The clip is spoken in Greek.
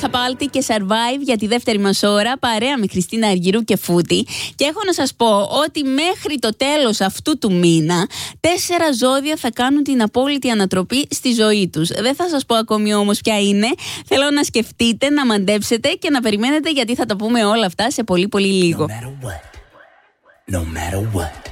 Capaldi και Survive για τη δεύτερη μας ώρα, παρέα με Χριστίνα Αργυρού και Φούτη. Και έχω να σας πω ότι μέχρι το τέλος αυτού του μήνα 4 ζώδια θα κάνουν την απόλυτη ανατροπή στη ζωή τους. Δεν θα σας πω ακόμη όμως ποια είναι. Θέλω να σκεφτείτε, να μαντέψετε και να περιμένετε, γιατί θα τα πούμε όλα αυτά σε πολύ πολύ λίγο. No matter what.